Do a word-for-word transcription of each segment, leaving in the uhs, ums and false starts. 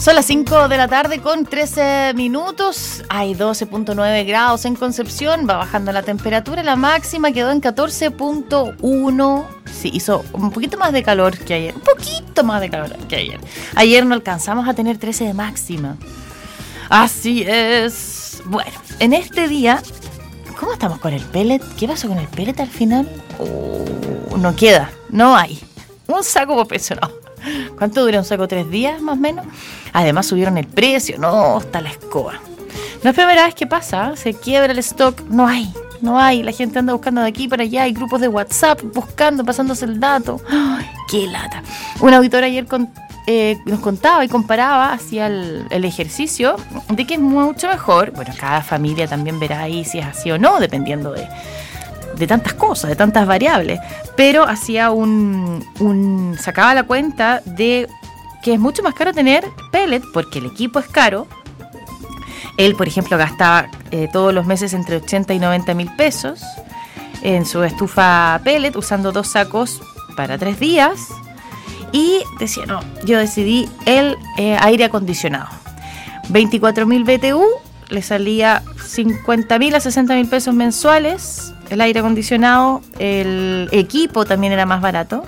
Son las cinco de la tarde con trece minutos. Hay doce punto nueve grados en Concepción. Va bajando la temperatura. La máxima quedó en catorce punto uno. Sí, hizo un poquito más de calor que ayer. Un poquito más de calor que ayer. Ayer no alcanzamos a tener trece de máxima. Así es. Bueno, en este día, ¿cómo estamos con el pellet? ¿Qué pasó con el pellet al final? Oh, no queda, no hay. Un saco por peso, no. ¿Cuánto dura un saco? ¿Tres días más o menos? Además subieron el precio, no, está la escoba. No es primera vez que pasa, se quiebra el stock, no hay, no hay. La gente anda buscando de aquí para allá, hay grupos de WhatsApp buscando, pasándose el dato. ¡Ay, qué lata! Un auditor ayer con, eh, nos contaba y comparaba hacia el, el ejercicio de que es mucho mejor. Bueno, cada familia también verá ahí si es así o no, dependiendo de... de tantas cosas, de tantas variables, pero hacía un, un sacaba la cuenta de que es mucho más caro tener pellet porque el equipo es caro. Él, por ejemplo, gastaba eh, todos los meses entre ochenta y noventa mil pesos en su estufa pellet, usando dos sacos para tres días, y decía, no, yo decidí el eh, aire acondicionado. veinticuatro mil B T U, le salía cincuenta mil a sesenta mil pesos mensuales. El aire acondicionado, el equipo también era más barato,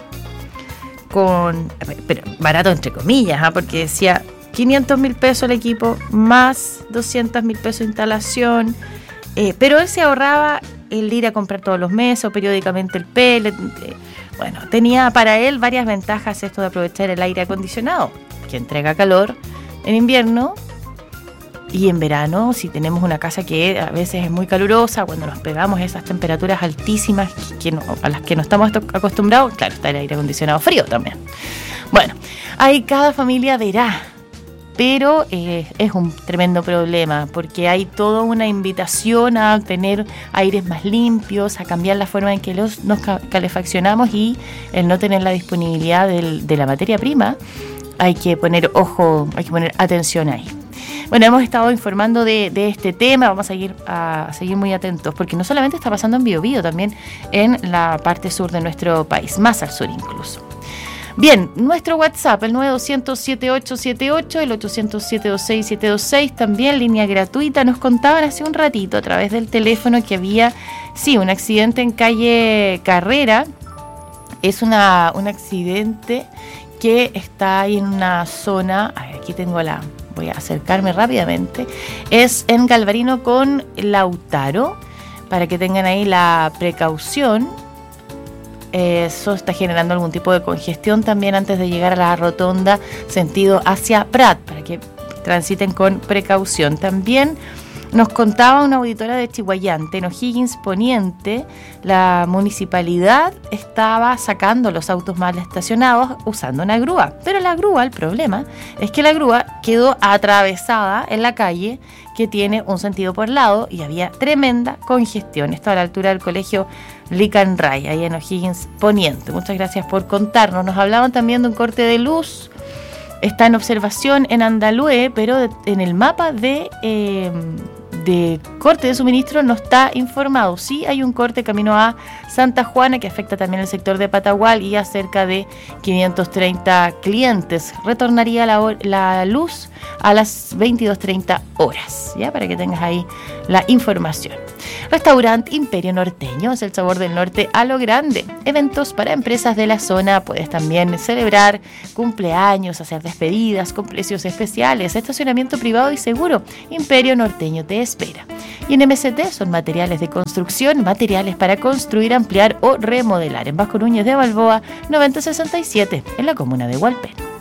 con pero barato entre comillas, ¿eh? Porque decía quinientos mil pesos el equipo, más doscientos mil pesos de instalación, eh, pero él se ahorraba el ir a comprar todos los meses o periódicamente el pellet. Eh, bueno, tenía para él varias ventajas esto de aprovechar el aire acondicionado, que entrega calor en invierno. Y en verano, si tenemos una casa que a veces es muy calurosa, cuando nos pegamos esas temperaturas altísimas que no, a las que no estamos acostumbrados, claro, está el aire acondicionado frío también. Bueno, ahí cada familia verá, pero eh, es un tremendo problema porque hay toda una invitación a tener aires más limpios, a cambiar la forma en que los, nos calefaccionamos, y el no tener la disponibilidad del, de la materia prima, hay que poner ojo, hay que poner atención ahí. Bueno, hemos estado informando de, de este tema, vamos a seguir, a seguir muy atentos, porque no solamente está pasando en Biobío, también en la parte sur de nuestro país, más al sur incluso. Bien, nuestro WhatsApp, el nueve dos cero cero siete ocho siete ocho, el ocho cero cero siete dos seis siete dos seis, también línea gratuita. Nos contaban hace un ratito a través del teléfono que había, sí, un accidente en calle Carrera. Es una, un accidente que está ahí en una zona, aquí tengo la... voy a acercarme rápidamente, es en Galvarino con Lautaro, para que tengan ahí la precaución. Eso está generando algún tipo de congestión también antes de llegar a la rotonda sentido hacia Prat, para que transiten con precaución. También nos contaba una auditora de Chihuayante, en O'Higgins Poniente, la municipalidad estaba sacando los autos mal estacionados usando una grúa. Pero la grúa, el problema es que la grúa quedó atravesada en la calle, que tiene un sentido por lado, y había tremenda congestión. Esto a la altura del colegio Lican Ray, ahí en O'Higgins Poniente. Muchas gracias por contarnos. Nos hablaban también de un corte de luz. Está en observación en Andalúe, pero en el mapa de... Eh, de corte de suministro no está informado. Sí hay un corte camino a Santa Juana que afecta también el sector de Patagual y a cerca de quinientos treinta clientes. Retornaría la, hora, la luz a las veintidós treinta horas, ya, para que tengas ahí la información. Restaurante Imperio Norteño, es el sabor del norte a lo grande. Eventos para empresas de la zona, puedes también celebrar cumpleaños, hacer despedidas con precios especiales, estacionamiento privado y seguro. Imperio Norteño te espera. Y en M C T son materiales de construcción, materiales para construir, ampliar o remodelar. En Vasco Núñez de Balboa, noventa sesenta y siete, en la comuna de Hualpén.